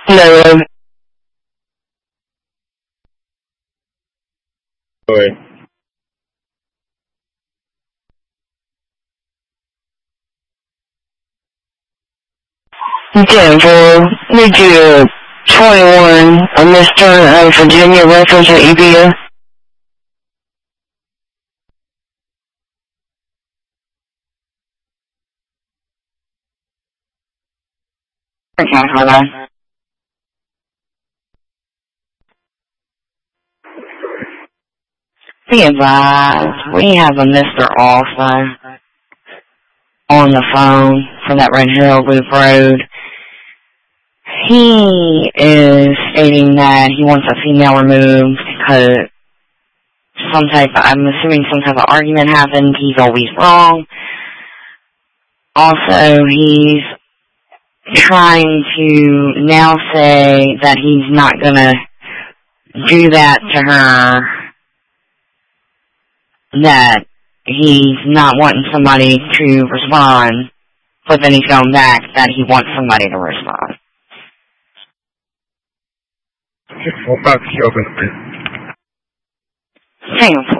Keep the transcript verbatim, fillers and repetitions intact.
No. Sorry. Denver, need you twenty-one, a Mister uh, Virginia reference at E B A. Okay, hold on. Be advised, we have a Mister Also on the phone from that Red Hill Loop Road. He is stating that he wants a female removed because some type of, I'm assuming some type of argument happened. He's always wrong. Also, he's trying to now say that he's not gonna do that to her, that he's not wanting somebody to respond, but then he's going back that he wants somebody to respond. We'll talk to you open. Hang on.